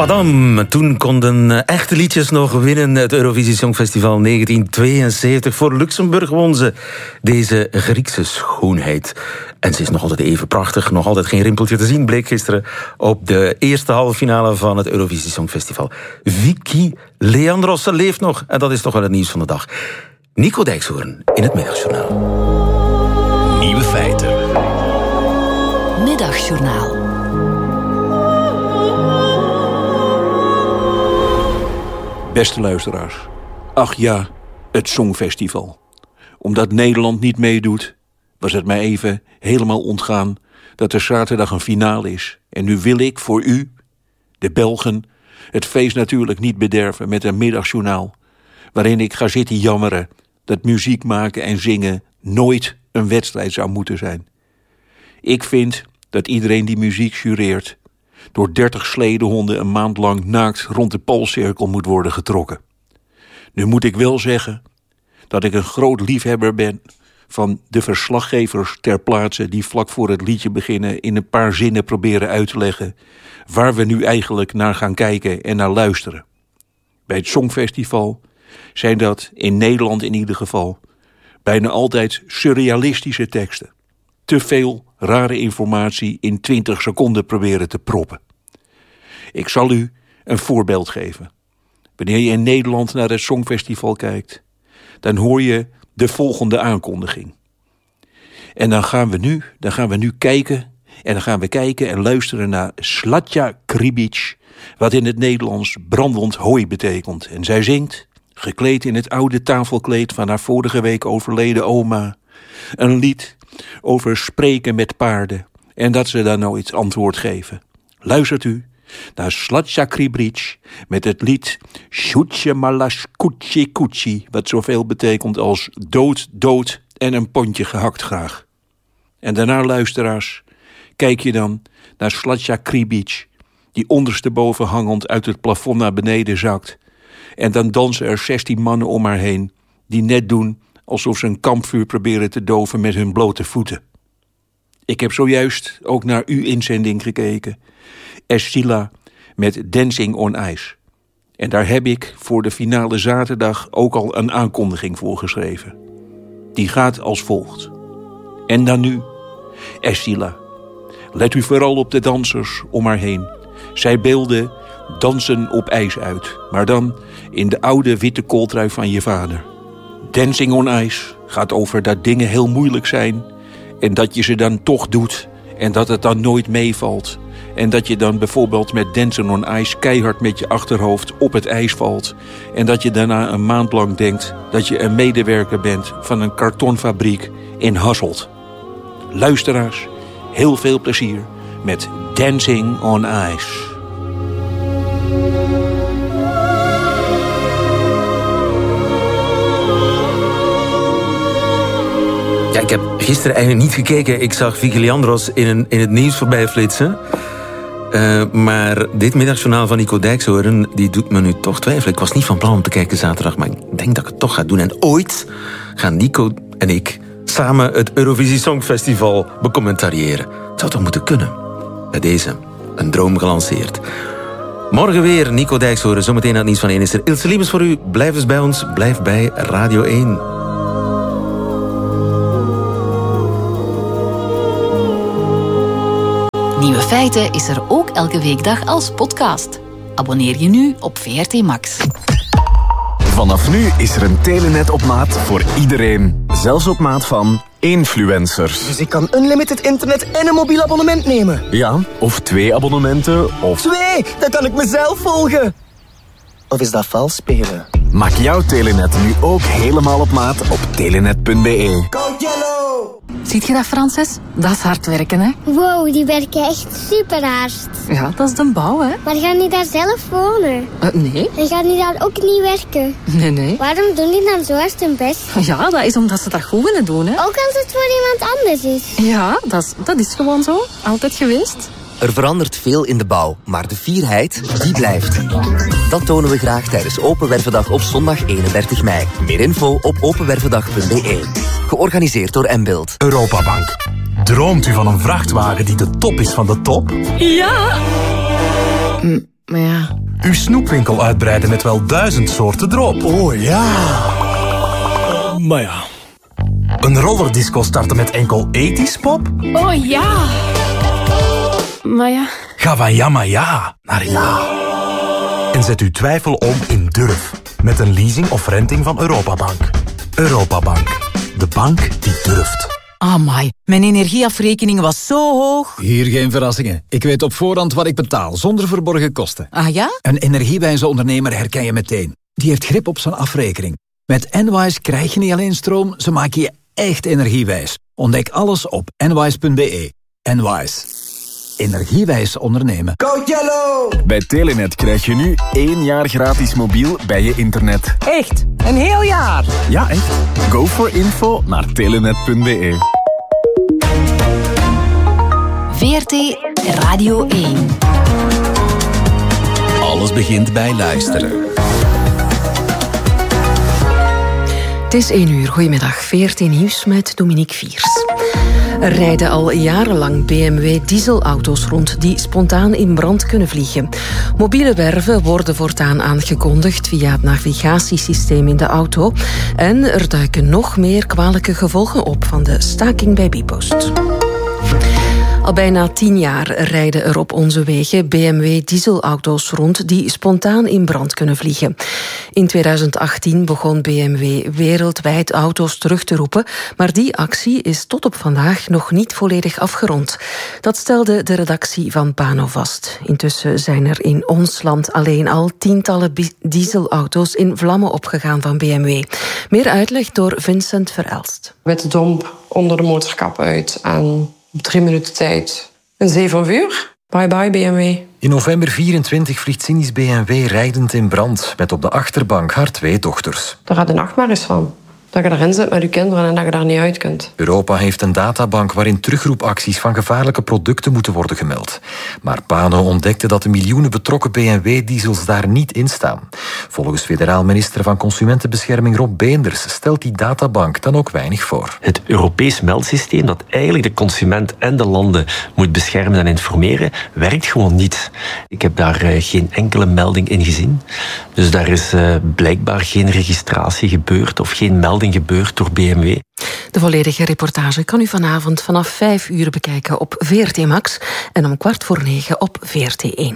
Padam, toen konden echte liedjes nog winnen. Het Eurovisie Songfestival 1972. Voor Luxemburg won ze deze Griekse schoonheid. En ze is nog altijd even prachtig, nog altijd geen rimpeltje te zien, bleek gisteren op de eerste halve finale van het Eurovisie Songfestival. Vicky Leandros leeft nog en dat is toch wel het nieuws van de dag. Nico Dijkshoorn in het Middagjournaal. Nieuwe feiten. Middagjournaal. Beste luisteraars, ach ja, het Songfestival. Omdat Nederland niet meedoet, was het mij even helemaal ontgaan dat er zaterdag een finale is. En nu wil ik voor u, de Belgen, het feest natuurlijk niet bederven met een middagjournaal, waarin ik ga zitten jammeren dat muziek maken en zingen nooit een wedstrijd zou moeten zijn. Ik vind dat iedereen die muziek jureert door 30 sledehonden een maand lang naakt rond de Poolcirkel moet worden getrokken. Nu moet ik wel zeggen dat ik een groot liefhebber ben van de verslaggevers ter plaatse die vlak voor het liedje beginnen in een paar zinnen proberen uit te leggen waar we nu eigenlijk naar gaan kijken en naar luisteren. Bij het Songfestival zijn dat, in Nederland in ieder geval, bijna altijd surrealistische teksten. Te veel rare informatie in 20 seconden proberen te proppen. Ik zal u een voorbeeld geven. Wanneer je in Nederland naar het Songfestival kijkt, dan hoor je de volgende aankondiging. En dan gaan we nu kijken en luisteren naar Slatja Kribic, wat in het Nederlands brandend hooi betekent. En zij zingt, gekleed in het oude tafelkleed van haar vorige week overleden oma, een lied over spreken met paarden en dat ze daar nooit antwoord geven. Luistert u naar Slatja Kribic met het lied Sjutje Malas Kuchi Kuchi, wat zoveel betekent als dood, dood en een pondje gehakt graag. En daarna, luisteraars, kijk je dan naar Slatja Kribic, die ondersteboven hangend uit het plafond naar beneden zakt. En dan dansen er 16 mannen om haar heen, die net doen alsof ze een kampvuur proberen te doven met hun blote voeten. Ik heb zojuist ook naar uw inzending gekeken, Estila met Dancing on Ice. En daar heb ik voor de finale zaterdag ook al een aankondiging voor geschreven. Die gaat als volgt. En dan nu, Estila, let u vooral op de dansers om haar heen. Zij beelden dansen op ijs uit, maar dan in de oude witte kooltrui van je vader. Dancing on Ice gaat over dat dingen heel moeilijk zijn en dat je ze dan toch doet en dat het dan nooit meevalt. En dat je dan bijvoorbeeld met Dancing on Ice keihard met je achterhoofd op het ijs valt. En dat je daarna een maand lang denkt dat je een medewerker bent van een kartonfabriek in Hasselt. Luisteraars, heel veel plezier met Dancing on Ice. Ja, ik heb gisteren eigenlijk niet gekeken. Ik zag Vicky Leandros in het nieuws voorbij flitsen. Maar dit middagjournaal van Nico Dijkshoorn, die doet me nu toch twijfelen. Ik was niet van plan om te kijken zaterdag, maar ik denk dat ik het toch ga doen. En ooit gaan Nico en ik samen het Eurovisie Songfestival becommentariëren. Het zou toch moeten kunnen? Bij deze, een droom gelanceerd. Morgen weer Nico Dijkshoorn, zometeen aan het nieuws van 1 is er Ilse Liebes voor u. Blijf dus bij ons, blijf bij Radio 1. Nieuwe feiten is er ook elke weekdag als podcast. Abonneer je nu op VRT Max. Vanaf nu is er een Telenet op maat voor iedereen. Zelfs op maat van influencers. Dus ik kan unlimited internet en een mobiel abonnement nemen? Ja, of 2 abonnementen, of... 2! Dan kan ik mezelf volgen. Of is dat vals spelen? Maak jouw Telenet nu ook helemaal op maat op telenet.be. Code Yellow! Ziet je dat, Frances? Dat is hard werken, hè? Wow, die werken echt super hard. Ja, dat is de bouw, hè? Maar gaan die daar zelf wonen? Nee. En gaan die daar ook niet werken? Nee. Waarom doen die dan zo hard hun best? Ja, dat is omdat ze dat goed willen doen, hè? Ook als het voor iemand anders is. Ja, dat is gewoon zo. Altijd geweest. Er verandert veel in de bouw, maar de fierheid, die blijft. Dat tonen we graag tijdens Open Wervendag op zondag 31 mei. Meer info op openwervendag.be. Georganiseerd door Mbuild. Europabank. Droomt u van een vrachtwagen die de top is van de top? Ja! Maar ja... Uw snoepwinkel uitbreiden met wel 1000 soorten drop. Oh ja. Maar ja... Een rollerdisco starten met enkel 80's pop? Oh ja. Maar ja... Ga van ja maar ja naar ja. En zet uw twijfel om in durf. Met een leasing of renting van Europabank. Europabank. De bank die durft. Amai, mijn energieafrekening was zo hoog. Hier geen verrassingen. Ik weet op voorhand wat ik betaal, zonder verborgen kosten. Ah ja? Een energiewijze ondernemer herken je meteen. Die heeft grip op zijn afrekening. Met Enwise krijg je niet alleen stroom, ze maken je echt energiewijs. Ontdek alles op enwise.be. Enwise. Energiewijs ondernemen. Go Yellow! Bij Telenet krijg je nu 1 jaar gratis mobiel bij je internet. Echt? Een heel jaar? Ja, echt. Go for info naar telenet.be. VRT Radio 1. Alles begint bij luisteren. Het is 1 uur. Goedemiddag. VRT Nieuws met Dominique Viers. Er rijden al jarenlang BMW dieselauto's rond die spontaan in brand kunnen vliegen. Mobiele werven worden voortaan aangekondigd via het navigatiesysteem in de auto. En er duiken nog meer kwalijke gevolgen op van de staking bij Bpost. Al bijna 10 jaar rijden er op onze wegen BMW dieselauto's rond die spontaan in brand kunnen vliegen. In 2018 begon BMW wereldwijd auto's terug te roepen, maar die actie is tot op vandaag nog niet volledig afgerond. Dat stelde de redactie van Pano vast. Intussen zijn er in ons land alleen al tientallen dieselauto's in vlammen opgegaan van BMW. Meer uitleg door Vincent Verelst. Met de domp onder de motorkap uit en op 3 minuten tijd een zee van vuur. Bye bye BMW. In november 24 vliegt cynisch BMW rijdend in brand met op de achterbank haar 2 dochters. Daar gaat de nachtmerries van. Dat je erin zit met je kinderen en dat je daar niet uit kunt. Europa heeft een databank waarin terugroepacties van gevaarlijke producten moeten worden gemeld. Maar Pano ontdekte dat de miljoenen betrokken BMW-diesels daar niet in staan. Volgens federaal minister van Consumentenbescherming Rob Beenders stelt die databank dan ook weinig voor. Het Europees meldsysteem dat eigenlijk de consument en de landen moet beschermen en informeren, werkt gewoon niet. Ik heb daar geen enkele melding in gezien. Dus daar is blijkbaar geen registratie gebeurd of geen melding gebeurd door BMW. De volledige reportage kan u vanavond vanaf 5 uur bekijken op VRT Max en om 8:15 op VRT 1.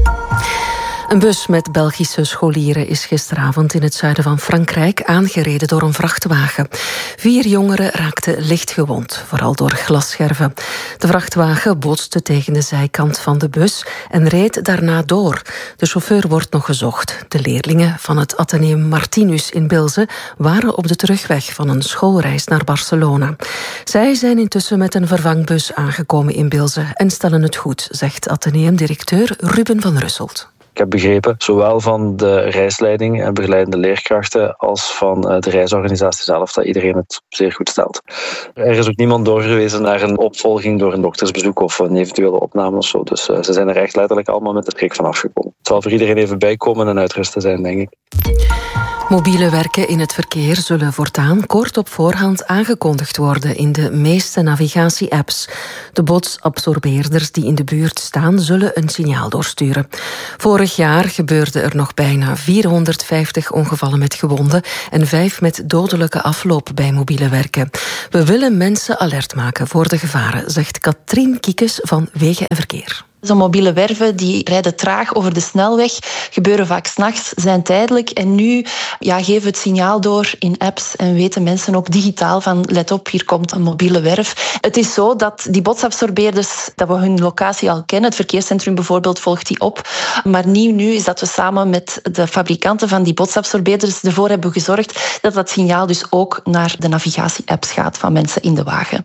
Een bus met Belgische scholieren is gisteravond in het zuiden van Frankrijk aangereden door een vrachtwagen. 4 jongeren raakten licht gewond, vooral door glasscherven. De vrachtwagen botste tegen de zijkant van de bus en reed daarna door. De chauffeur wordt nog gezocht. De leerlingen van het Atheneum Martinus in Bilze waren op de terugweg van een schoolreis naar Barcelona. Zij zijn intussen met een vervangbus aangekomen in Bilze en stellen het goed, zegt Atheneum-directeur Ruben van Russelt. Ik heb begrepen, zowel van de reisleiding en begeleidende leerkrachten als van de reisorganisatie zelf, dat iedereen het zeer goed stelt. Er is ook niemand doorgewezen naar een opvolging door een doktersbezoek of een eventuele opname of zo. Dus ze zijn er echt letterlijk allemaal met de schrik van afgekomen. Het zal voor iedereen even bijkomen en uitrusten zijn, denk ik. Mobiele werken in het verkeer zullen voortaan kort op voorhand aangekondigd worden in de meeste navigatie-apps. De botsabsorbeerders die in de buurt staan zullen een signaal doorsturen. Vorig jaar gebeurden er nog bijna 450 ongevallen met gewonden en 5 met dodelijke afloop bij mobiele werken. We willen mensen alert maken voor de gevaren, zegt Katrien Kiekes van Wegen en Verkeer. Zo'n mobiele werven die rijden traag over de snelweg, gebeuren vaak 's nachts, zijn tijdelijk. En nu geven we het signaal door in apps en weten mensen ook digitaal van let op, hier komt een mobiele werf. Het is zo dat die botsabsorbeerders, dat we hun locatie al kennen. Het verkeerscentrum bijvoorbeeld volgt die op. Maar nieuw nu is dat we samen met de fabrikanten van die botsabsorbeerders ervoor hebben gezorgd dat dat signaal dus ook naar de navigatie-apps gaat van mensen in de wagen.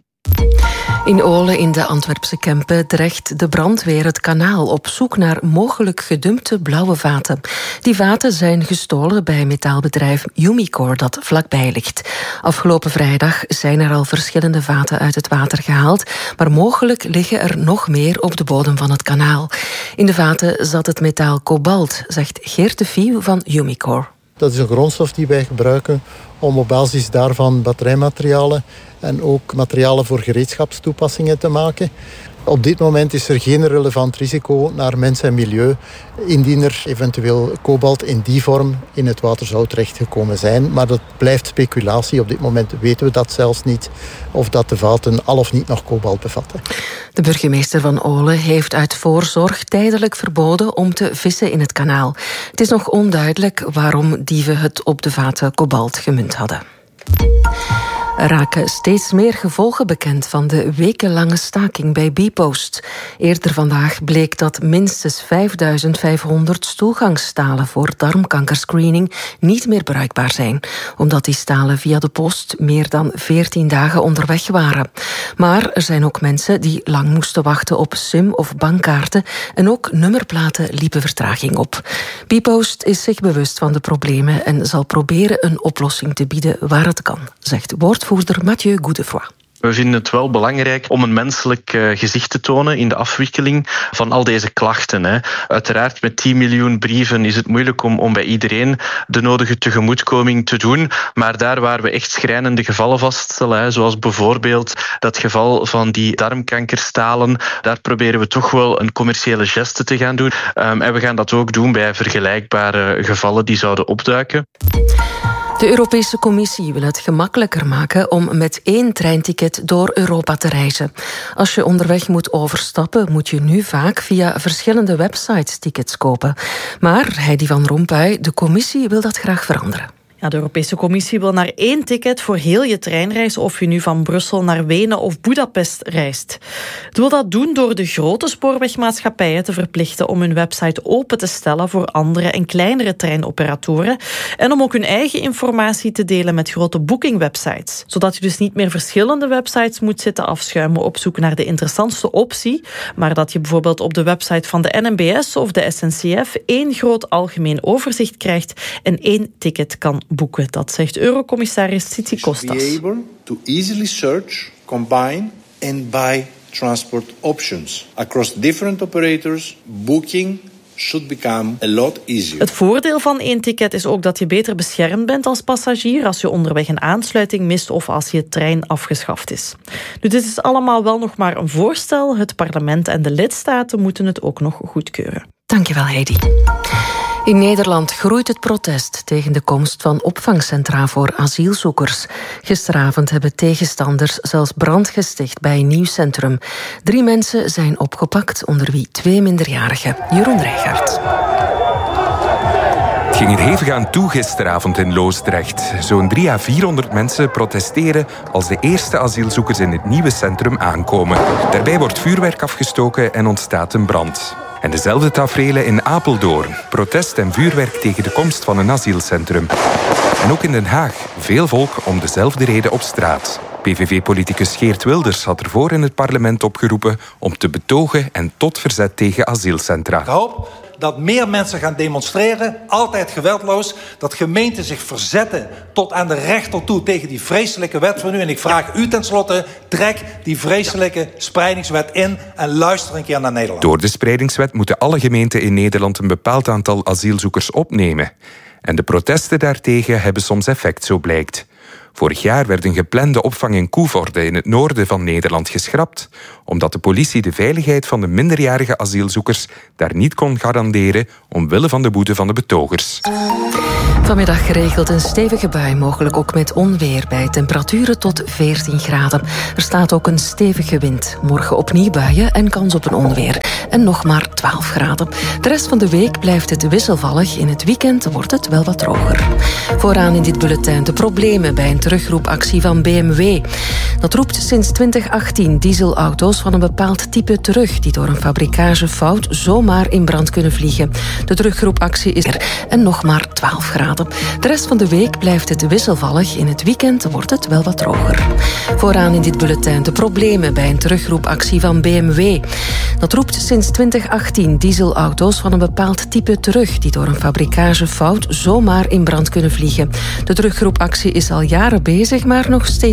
In Olen in de Antwerpse Kempen dreigt de brandweer het kanaal op zoek naar mogelijk gedumpte blauwe vaten. Die vaten zijn gestolen bij metaalbedrijf Umicore dat vlakbij ligt. Afgelopen vrijdag zijn er al verschillende vaten uit het water gehaald, maar mogelijk liggen er nog meer op de bodem van het kanaal. In de vaten zat het metaal kobalt, zegt Geert de Vieuw van Umicore. Dat is een grondstof die wij gebruiken om op basis daarvan batterijmaterialen en ook materialen voor gereedschapstoepassingen te maken. Op dit moment is er geen relevant risico naar mens en milieu indien er eventueel kobalt in die vorm in het waterzout terechtgekomen zijn. Maar dat blijft speculatie. Op dit moment weten we dat zelfs niet of dat de vaten al of niet nog kobalt bevatten. De burgemeester van Ole heeft uit voorzorg tijdelijk verboden om te vissen in het kanaal. Het is nog onduidelijk waarom dieven het op de vaten kobalt gemunt hadden. Er raken steeds meer gevolgen bekend van de wekenlange staking bij Bpost. Eerder vandaag bleek dat minstens 5.500 stoelgangsstalen voor darmkankerscreening niet meer bruikbaar zijn, omdat die stalen via de post meer dan 14 dagen onderweg waren. Maar er zijn ook mensen die lang moesten wachten op sim- of bankkaarten en ook nummerplaten liepen vertraging op. Bpost is zich bewust van de problemen en zal proberen een oplossing te bieden waar het kan, zegt woordvoerder Mathieu Goudefroy. We vinden het wel belangrijk om een menselijk gezicht te tonen in de afwikkeling van al deze klachten. Hè. Uiteraard met 10 miljoen brieven is het moeilijk om bij iedereen de nodige tegemoetkoming te doen. Maar daar waar we echt schrijnende gevallen vaststellen, hè, zoals bijvoorbeeld dat geval van die darmkankerstalen, daar proberen we toch wel een commerciële geste te gaan doen. En we gaan dat ook doen bij vergelijkbare gevallen die zouden opduiken. De Europese Commissie wil het gemakkelijker maken om met 1 treinticket door Europa te reizen. Als je onderweg moet overstappen, moet je nu vaak via verschillende websites tickets kopen. Maar Heidi van Rompuy, de Commissie wil dat graag veranderen. Ja, de Europese Commissie wil naar 1 ticket voor heel je treinreis, of je nu van Brussel naar Wenen of Budapest reist. Het wil dat doen door de grote spoorwegmaatschappijen te verplichten om hun website open te stellen voor andere en kleinere treinoperatoren en om ook hun eigen informatie te delen met grote bookingwebsites. Zodat je dus niet meer verschillende websites moet zitten afschuimen op zoek naar de interessantste optie, maar dat je bijvoorbeeld op de website van de NMBS of de SNCF 1 groot algemeen overzicht krijgt en 1 ticket kan boeken. Dat zegt Eurocommissaris Tzitzikostas. Be able to easily search, combine and buy transport options across different operators. Booking should become a lot easier. Het voordeel van 1 ticket is ook dat je beter beschermd bent als passagier als je onderweg een aansluiting mist of als je trein afgeschaft is. Nu, dit is allemaal wel nog maar een voorstel. Het parlement en de lidstaten moeten het ook nog goedkeuren. Dankjewel, Heidi. In Nederland groeit het protest tegen de komst van opvangcentra voor asielzoekers. Gisteravond hebben tegenstanders zelfs brand gesticht bij een nieuw centrum. 3 mensen zijn opgepakt, onder wie 2 minderjarigen. Jeroen Rijgaard. Het ging er hevig aan toe gisteravond in Loosdrecht. Zo'n 300 à 400 mensen protesteren als de eerste asielzoekers in het nieuwe centrum aankomen. Daarbij wordt vuurwerk afgestoken en ontstaat een brand. En dezelfde taferelen in Apeldoorn. Protest en vuurwerk tegen de komst van een asielcentrum. En ook in Den Haag. Veel volk om dezelfde reden op straat. PVV-politicus Geert Wilders had ervoor in het parlement opgeroepen om te betogen en tot verzet tegen asielcentra. Ik hoop dat meer mensen gaan demonstreren, altijd geweldloos, dat gemeenten zich verzetten tot aan de rechter toe tegen die vreselijke wet van u. En ik vraag u tenslotte, trek die vreselijke spreidingswet in en luister een keer naar Nederland. Door de spreidingswet moeten alle gemeenten in Nederland een bepaald aantal asielzoekers opnemen. En de protesten daartegen hebben soms effect, zo blijkt. Vorig jaar werd een geplande opvang in Koevoorde in het noorden van Nederland geschrapt, omdat de politie de veiligheid van de minderjarige asielzoekers daar niet kon garanderen omwille van de woede van de betogers. Vanmiddag geregeld een stevige bui, mogelijk ook met onweer, bij temperaturen tot 14 graden. Er staat ook een stevige wind. Morgen opnieuw buien en kans op een onweer. En nog maar 12 graden. De rest van de week blijft het wisselvallig. In het weekend wordt het wel wat droger. Vooraan in dit bulletin de problemen bij een terugroepactie van BMW. Dat roept sinds 2018 dieselauto's van een bepaald type terug, die door een fabrikagefout zomaar in brand kunnen vliegen. De terugroepactie is er en nog maar 12 graden. De rest van de week blijft het wisselvallig. In het weekend wordt het wel wat droger. Vooraan in dit bulletin de problemen bij een terugroepactie van BMW. Dat roept sinds 2018 dieselauto's van een bepaald type terug, die door een fabrikagefout zomaar in brand kunnen vliegen. De terugroepactie is al jaren bezig, maar nog steeds